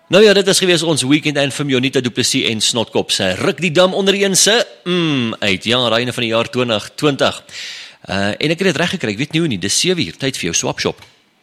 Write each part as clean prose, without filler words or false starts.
Nou ja, dit is gewees ons weekend anthem Jonita Du Plessis en Snotkop se Ruk die Dam onderheen se uit. Ja, raai van die jaar 2020. En ek het dit reg gekry, ek weet nie hoe nie, dis 7 uur, tyd vir jou swapshop.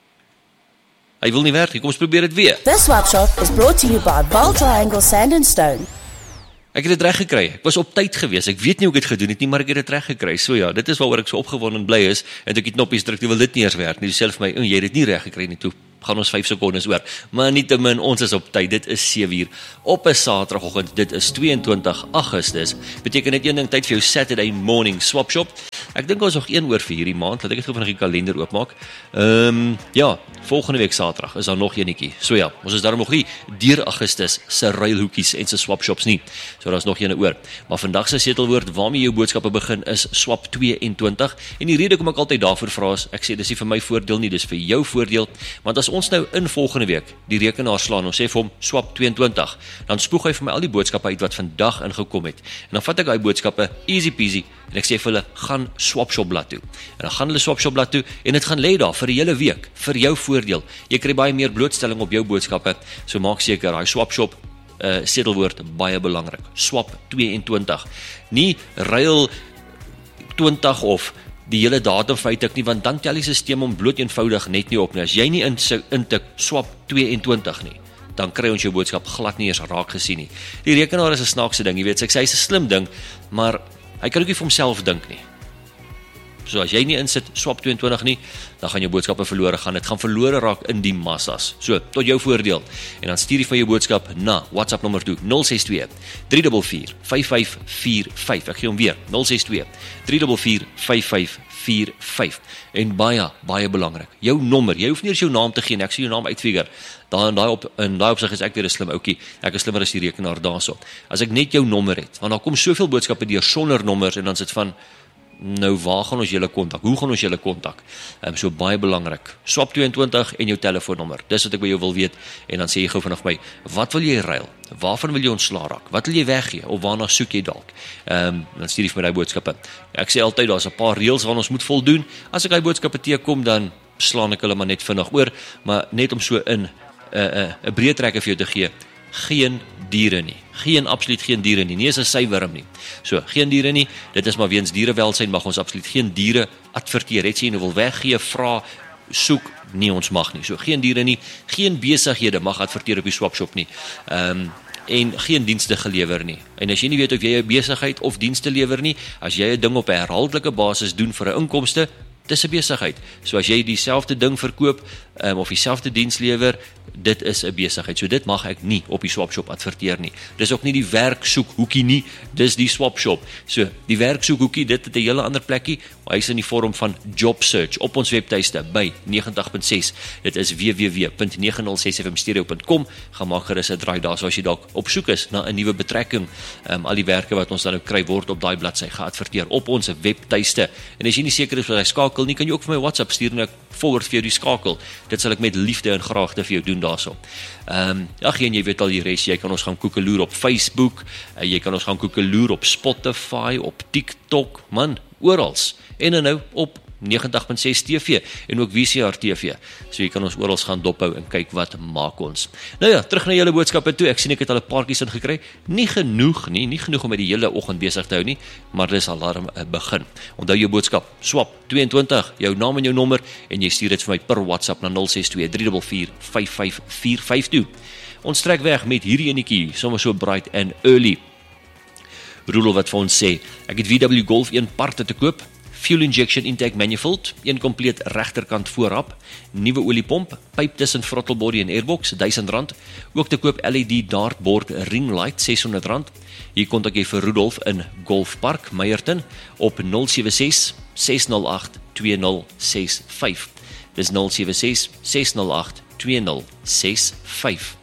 Hy wil nie werk, kom ons probeer dit weer. This swapshop is brought to you by Val Triangle Sand and Stone. Ek het dit reg gekry. Ek was op tyd gewees. Ek weet nie hoe ek dit gedoen het nie, maar ek het dit reg gekry. So ja, dit is waaroor ek so opgewonde en bly is. En toe ek die knoppies druk, toe wil dit nie eens werk nie. Dis self vir my, jy het dit nie reg gekry nie toe. Gaan ons 5 sekondes oor. Maar nietemin, ons is op tyd. Dit is 7 uur op 'n Saterdagoggend. Dit is 22 Augustus. Beteken dit een ding, tyd vir jou Saturday morning swapshop. Ek dink ons nog een oor vir hierdie maand. Laat ek dit gou vinnig die kalender oopmaak. Ja, volgende week Saterdag is daar nog eenetjie. So ja, ons is daarom nog nie deur Augustus se ruilhoekies en se swapshops nie. So daar's nog een oor. Maar vandag se setelwoord waarmee jou boodskappe begin is swap 22. En die rede kom ek altyd daarvoor vra is, ek sê dis nie vir my voordeel nie, dis vir jou voordeel. Want as ons nou in volgende week die rekenaar slaan, ons sê vir hom swap 22, dan spoeg hy vir my al die boodskappe uit wat vandag ingekom het. En dan vat ek daai boodskappe easy peasy en ek sê vir hulle, gaan swapshopblad toe. En dan gaan hulle swapshopblad toe en dit gaan lê daar vir die hele week, vir jou voordeel. Jy kry baie meer blootstelling op jou boodskappe, so maak seker, daai swapshop setelwoord baie belangrik. Swap 22. Nie ruil 20 of die hele datum feitlik nie, want dan tel die stelsel om bloot eenvoudig net nie op nie. As jy nie intik swap 22 nie, dan kry ons jou boodskap glad nie eens raak gesien nie. Die rekenaar is 'n snaakse ding, jy weet, ek sê hy's 'n slim ding, maar hy kan ook nie vir homself dink nie. So as jy nie insit swap 22 nie, dan gaan jou boodskappe verlore gaan. Dit gaan verlore raak in die massas. So, tot jou voordeel. En dan stuur jy van jou boodskap na WhatsApp nommer toe 062 344 5545. Ek gee hom weer 062 344 5545. En baie belangrik. Jou nommer, jy hoef nie eens jou naam te gee nie. Ek sê jou naam uitfigure. In daai opsig is ek weer 'n slim ouetjie. Ek is slimmer as die rekenaar daarso. As ek net jou nommer het, want daar kom soveel boodskappe deur sonder nommers en dan sit van nou waar gaan ons julle kontak? Hoe gaan ons julle kontak? So baie belangrik. Swap 22 en jou telefoonnommer. Dis wat ek by jou wil weet. En dan sê jy gou vanaf my, wat wil jy ruil? Waarvan wil jy ontslaa raak? Wat wil jy weggee? Of waarna soek jy dalk? Dan stuur jy vir my daai boodskappe. Ek sê altyd daar's 'n paar reëls waaraan ons moet voldoen. As ek daai boodskappe teekom, dan slaan ek hulle maar net vinnig oor, maar net om so in 'n breë trekke vir jou te gee. Geen diere nie. Absoluut geen diere nie. Nie eens 'n sywurm nie. So, geen diere nie. Dit is maar weens dierewelsyn mag ons absoluut geen diere adverteer. Het jy nou wil weggee, vra, soek, nie ons mag nie. So, geen diere nie. Geen besighede mag adverteer op die swapshop nie. En geen dienste gelewer nie. En as jy nie weet of jy 'n besigheid of dienste lewer nie, as jy 'n ding op 'n herhaaldelike basis doen vir 'n inkomste, dis 'n besigheid. So as jy dieselfde ding verkoop of dieselfde diens lewer, dit is 'n besigheid. So dit mag ek nie op die swapshop adverteer nie. Dis ook nie die werksoekhoekie nie, dis die swapshop. So die werksoekhoekie, dit het 'n hele ander plekkie, maar hy's in die vorm van job search op ons webtuiste by 90.6. Dit is www.906fmstereo.com. Gaan maak gerus 'n draai daar, so as jy dalk op soek is na 'n nuwe betrekking. Al die werke wat ons dan nou kry word op daai bladsy geadverteer op ons webtuiste. En as jy nie seker is wat hy skakel nie, kan jy ook vir my WhatsApp stuur en ek forward vir jou die skakel. Dit sal ek met liefde en graagte vir jou doen daarso. En jy weet al die res, jy kan ons gaan koekeloer op Facebook, jy kan ons gaan koekeloer op Spotify, op TikTok, man, orals. En nou op 90.6 TV en ook VCR TV. So jy kan ons orals gaan dophou en kyk wat maak ons. Nou ja, terug na julle boodskappe toe. Ek sien ek het al 'n paartjies ingekry. Nie genoeg om met die hele oggend besig te hou nie, maar dis alarm 'n begin. Onthou jou boodskap, swap 22, jou naam en jou nommer en jy stuur dit vir my per WhatsApp na 062 344 5545 toe. Ons trek weg met hierdie enetjie, sommer so bright and early. Rudolf wat vir ons sê, ek het VW Golf 1 parte te koop. Fuel injection intake manifold, een kompleet regterkant voorrap, nuwe oliepomp, pyp tussen throttle body en airbox, R1000, ook te koop LED dartboard ring light, R600. Hier kontak jy vir Rudolf in Golfpark, Meyerton, op 076 608 2065. Dis 076 608 2065.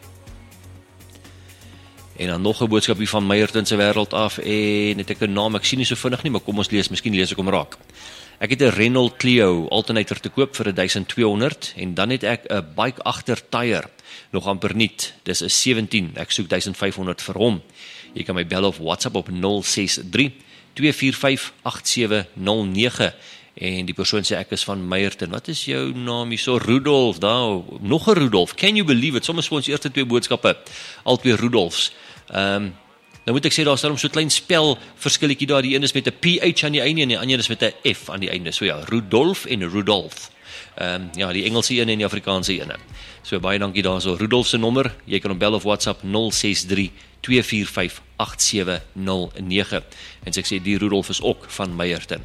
En dan nog 'n boodskap hier van Meyerton se wêreld af en het ek 'n naam, ek sien nie so vinnig nie, maar kom ons lees, miskien lees ek hom raak. Ek het 'n Renault Clio alternator te koop vir 1200 en dan het ek 'n bike agter tyre, nog amper nuut. Dis 'n 17, ek soek 1500 vir hom. Jy kan my bel of WhatsApp op 063 245 8709 En die persoon sê ek is van Meyerton. Wat is jou naam hier so? Rudolf, daar, nog 'n Rudolf. Can you believe it? Soms vir ons eerste 2 boodskappe, al 2 Rudolfs. Nou moet ek sê, daar is daarom so 'n klein spel verskilletjie daar. Die een is met 'n PH aan die einde en die ander is met 'n F aan die einde. So ja, Rudolf en Rudolf. Ja, die Engelse ene en die Afrikaanse ene. So baie dankie daarso. Rudolf se nommer, jy kan hom bel of WhatsApp 063 245 8709. En so ek sê die Rudolf is ook van Meyerton.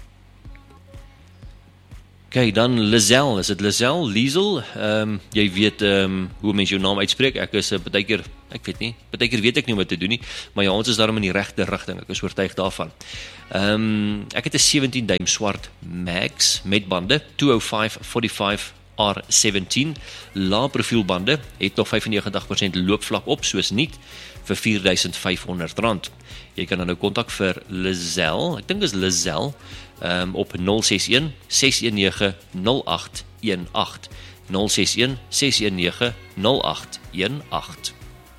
Okay, dan Liesel, is dit Liesel, Liesel? Jy weet hoe mens jou naam uitspreek. Ek is partykeer, ek weet nie, partykeer weet ek nie wat te doen nie, maar ja, ons is daarom in die regte rigting. Ek is oortuig daarvan. Ek het 'n 17 duim swart Max met bande, 205/45 R17, lae profielbande, het nog 95% loopvlak op, soos nie, vir R4,500. Jy kan dan nou kontak vir Liesel, ek dink dis Liesel, op 061 619 0818, 061 619 0818.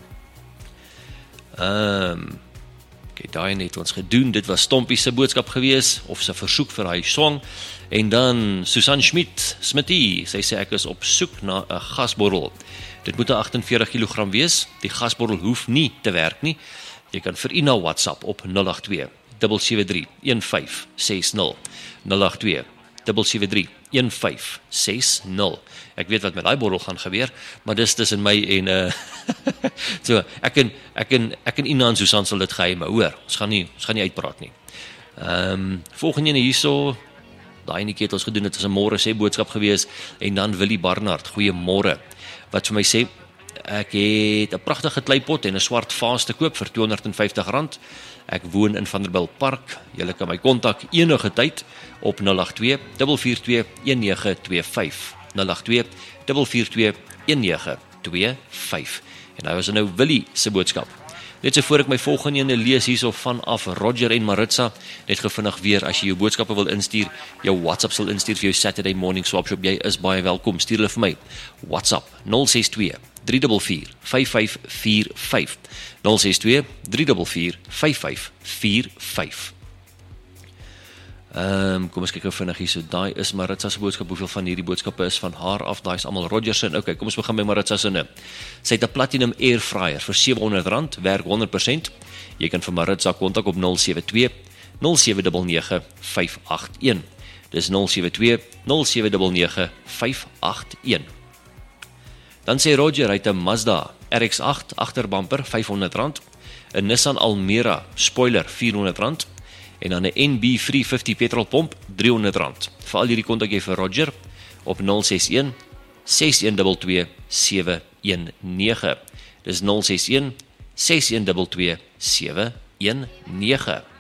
Okay, daai het ons gedoen, dit was Stompie se boodskap gewees, of sy versoek vir hy song, en dan Susan Smitty, sy sê ek is op soek na 'n gasbottel. Dit moet 'n 48 kg wees, die gasbottel hoef nie te werk nie, jy kan vir Ina WhatsApp op 082 773 1560, 082 773 1560. Ek weet wat met daai bottel gaan gebeur, maar dis tussen my en so ek en Ina en Susan sal dit geheim hou, hoor. Ons gaan nie uitpraat nie. Volgende ene hierso, daai netjie het ons gedoen, dit was 'n môre sê boodskap gewees, en dan Willie Barnard, goeiemôre, wat vir my sê, ek het 'n pragtige kleipot en 'n swart vaas te koop vir R250. Ek woon in Vanderbijl Park. Julle kan my kontak enige tyd op 082 442 1925. 082 442 1925. En nou is nou Willie se boodskap. Net so voor ek my volgende ene lees hierso vanaf Roger en Maritza, net gevinnig weer, as jy jou boodskappe wil instuur, jou WhatsApp sal instuur vir jou Saturday Morning Swap Shop, jy is baie welkom, stuur hulle vir my. WhatsApp 062 344 5545, 062 344 5545. Kom ons kyk gou vinnig hierso. Daai is Maritza se boodskap. Hoeveel van hierdie boodskappe is van haar af? Daai is almal Roger se. Okay, kom ons begin by Maritza se. Sy het 'n Platinum Air Fryer vir R700, werk 100%. Jy kan vir Maritza kontak op 072 0799 581. Dis 072 0799 581. Dan sê Roger, hy het 'n Mazda RX-8 agterbumper R500, 'n Nissan Almera spoiler R400 en dan 'n NB 350 petrolpomp R300. Vir al hierdie kontak jy vir Roger op 061 6122 719. Dis 061 6122 719.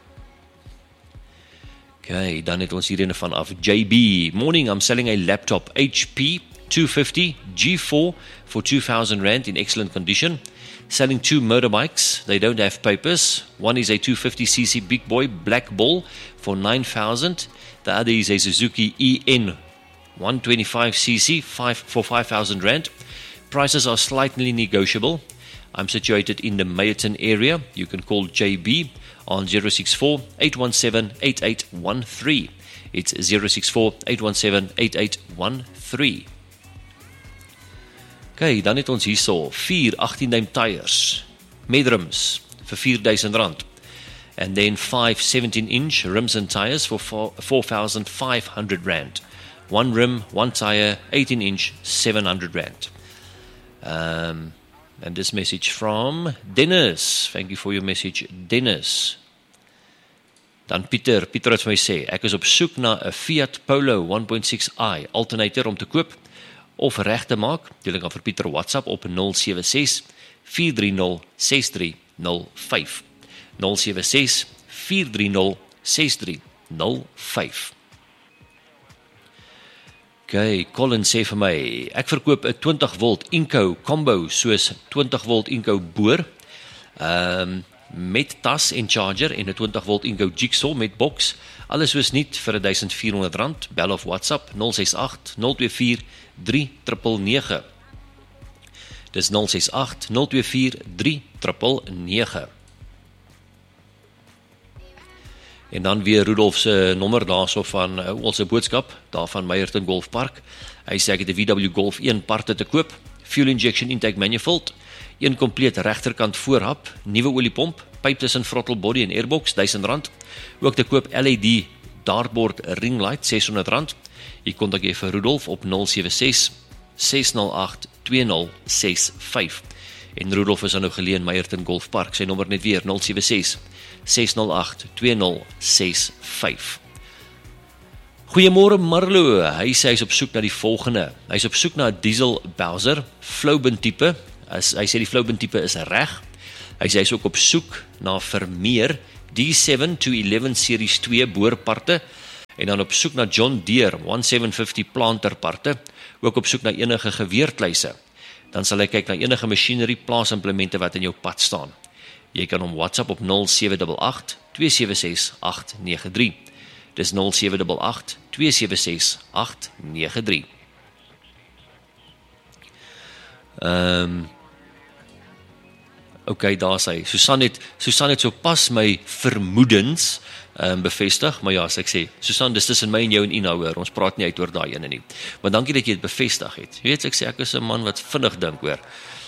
Okay, dan het ons hierine vanaf JB. Morning, I'm selling a laptop HP 250 G4 for R2,000 in excellent condition. Selling 2 motorbikes. They don't have papers. One is a 250cc big boy black ball for $9,000. The other is a Suzuki EN 125cc for R5,000. Prices are slightly negotiable. I'm situated in the Meyerton area. You can call JB on 064 817 8813. It's 064 817 8813. Okay, dan het ons hierso 4 18-duim tires, medrims vir R4,000, and then 5 17-inch rims and tires for R4,500. One rim, one tire, 18-inch, R700. And this message from Dennis. Thank you for your message, Dennis. Dan Pieter het vir my sê, ek is op soek na 'n Fiat Polo 1.6i alternator om te koop of reg te maak. Jy kan vir Pieter WhatsApp op 076 430 6305. 076 430 6305. Okay, Colin sê vir my, ek verkoop 'n 20 volt Inco combo, soos 20 volt Inco boor, met tas en charger en 'n 20 volt Inco jigsaw met box, alles soos nuut vir R1,400. Bel of WhatsApp 068 024 3999. Dis 068 024 3999. En dan weer Rudolf se nommer daarso van ons boodskap, daar van Meyerton Golf Park. Hy sê ek het 'n VW Golf 1 parte te koop, fuel injection intake manifold, 1 kompleet regterkant voorhap, nuwe oliepomp, pyp tussen throttle body en airbox, R1000. Ook te koop LED dartboard ring light, R600. Jy kontak jy vir Rudolf op 076 608 2065. En Rudolf is nou geleë in Meyerton Golf Park. Sy nommer net weer 076 608 2065. Goeiemôre Marlo. Hy sê hy's op soek na die volgende. Hy's op soek na 'n diesel Bowser Flowbin tipe. Hy sê die Flowbin tipe is reg. Hy sê hy's ook op soek na Vermeer D7 to 11 series 2 boorparte en dan op soek na John Deere 1750 planter parte, ook op soek na enige geweerkluise. Dan sal hy kyk na enige machinery plaasimplemente wat in jou pad staan. Jy kan hom WhatsApp op 0788 276 893. Dis 0788 276 893. Okay, daar sê Susan het so pas my vermoedens bevestig, maar ja, as ek sê, Susan, dis tussen my en jou en Ina hoor, ons praat nie uit oor daai ene nie. Maar dankie dat jy dit bevestig het. Jy weet, ek sê, ek is 'n man wat vinnig dink hoor.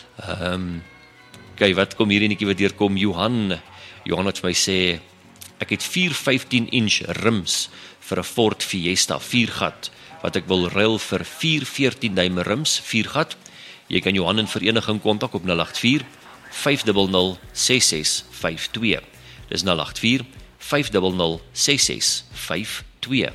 Okay, wat kom hier enetjie wat deurkom? Johan het vir my sê, ek het 4 15-inch rims vir 'n Ford Fiesta 4-gat, wat ek wil ruil vir 4 14-duim rims 4-gat. Jy kan Johan in vereniging kontak op 084 500 6652. Dis 084 500 6652.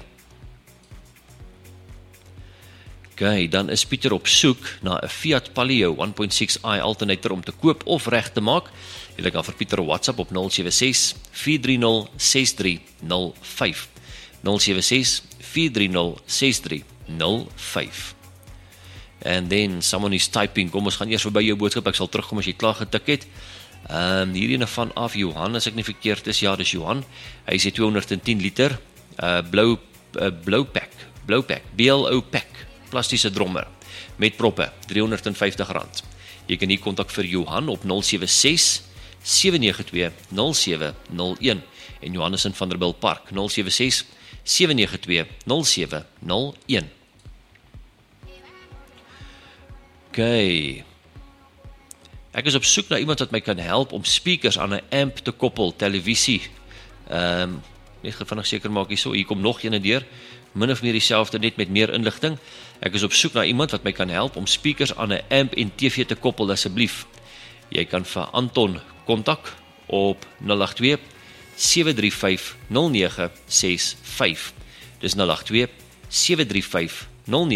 Okay, dan is Pieter op soek na 'n Fiat Palio 1.6i alternator om te koop of reg te maak. Jy kan vir Pieter WhatsApp op 076 430 6305. 076 430 6305. And then someone is typing. Kom ons gaan eers verby jou boodskap. Ek sal terugkom as jy klaar getik het. Hierdie van af Johan, as ek nie verkeerd is, ja, dis Johan. Hy sê 210 liter blou pack, BLO pack, plastiese drommer met proppe, R350. Jy kan hier kontak vir Johan op 076 792 0701 en Johan is in Vanderbilt Park 076 792 0701. Okay. Ek is op soek na iemand wat my kan help om speakers aan 'n amp te koppel, televisie. Net vinnig seker maak hier kom nog een deur, min of meer dieselfde, net met meer inligting. Ek is op soek na iemand wat my kan help om speakers aan 'n amp en TV te koppel, asseblief. Jy kan vir Anton kontak op 082 735 0965. Dis 082 735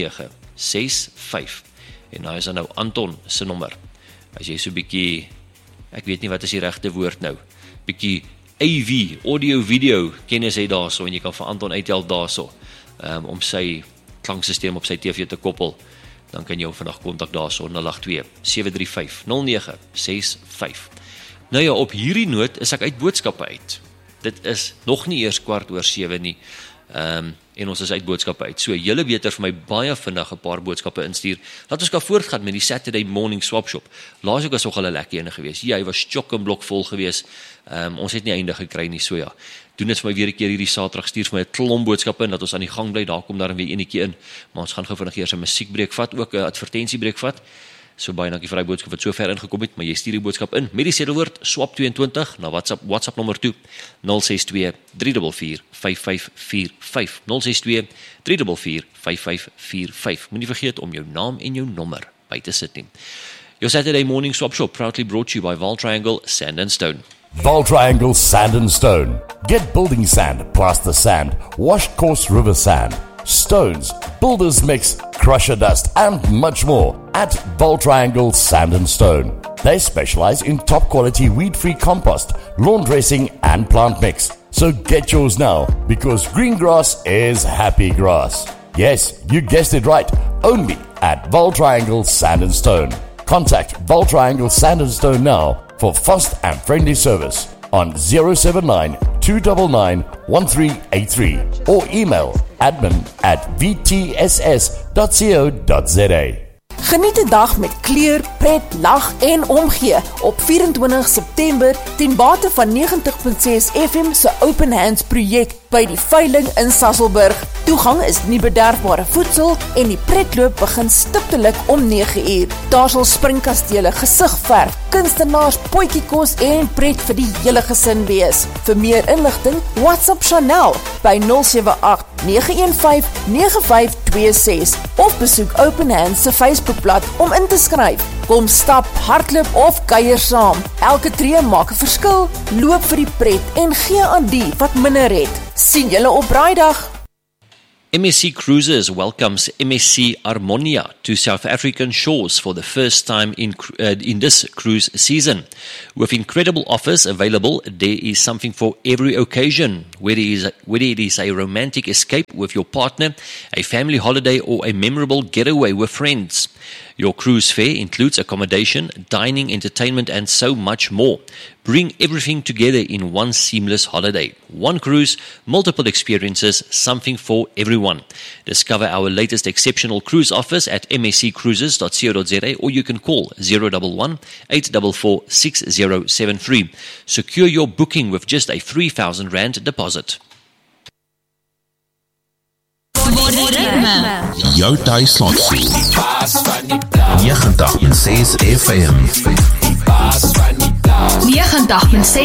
0965. En nou is dan nou Anton se nommer. As jy so bietjie, ek weet nie wat is die regte woord nou, bietjie AV, audio video kennis het daarso, en jy kan vir Anton uithelp daarso, om sy klanksysteem op sy TV te koppel, dan kan jy hom vandag kontak daarso, 082 735 0965. Nou ja, op hierdie noot is ek uit boodskappe uit. Dit is nog nie eers 7:15 nie, en ons is uit boodskappe uit. So, julle beter vir my baie vinnig 'n paar boodskappe instuur. Laat ons kan voortgaan met die Saturday morning swap shop. Laas ook was nog 'n lekker ene gewees. Hy was chock en blok vol gewees. Ons het nie einde gekry nie, so ja. Doen dit vir my weer 'n keer hierdie Saterdag, stuur vir my 'n klomp boodskappe in dat ons aan die gang bly. Daar kom daar weer enetjie in. Maar ons gaan gou vinnig eers 'n musiekbreek vat, ook 'n advertensiebreek vat. So baie dankie vir die boodskap wat so ver ingekom het, maar jy stuur die boodskap in met die sedelwoord swap22 na WhatsApp nommer toe 062 344 5545 062 344 5545. Moenie vergeet om jou naam en jou nommer by te sit nie. Your Saturday morning swap shop proudly brought to you by Val Triangle Sand and Stone. Val Triangle Sand and Stone. Get building sand, plaster sand, washed coarse river sand, stones, builder's mix, crusher dust, and much more at Val Triangle Sand and Stone. They specialize in top quality weed-free compost, lawn dressing, and plant mix. So get yours now, because green grass is happy grass. Yes, you guessed it right. Only at Val Triangle Sand and Stone. Contact Val Triangle Sand and Stone now for fast and friendly service on 079 299 1383 or email admin@vtss.co.za. Geniet 'n dag met kleur, pret, lag en omgee op 24 September ten bate van 90.6 FM se Open Hands projek by die veiling in Sasolburg. Toegang is nie bederfbare voedsel en die pretloop begin stiptelik om 9 uur. Daar sal springkastele, gesigverf, kunstenaars, potjiekos en pret vir die hele gesin wees. Vir meer inligting, WhatsApp Chanel by 078 915 9526 of besoek Open Hands se Facebookblad om in te skryf. Kom stap, hardloop of kuier saam. Elke tree maak 'n verskil. Loop vir die pret en gee aan die wat minder het. Sien julle op Braaidag. MSC Cruises welcomes MSC Harmonia to South African shores for the first time in this cruise season. With incredible offers available, there is something for every occasion, whether it is a romantic escape with your partner, a family holiday, or a memorable getaway with friends. Your cruise fare includes accommodation, dining, entertainment, and so much more. Bring everything together in one seamless holiday. One cruise, multiple experiences, something for everyone. Discover our latest exceptional cruise offers at msccruises.co.za or you can call 011 844 6073. Secure your booking with just a R3,000 deposit. Jou tuisslotjie 90.6 FM 90.6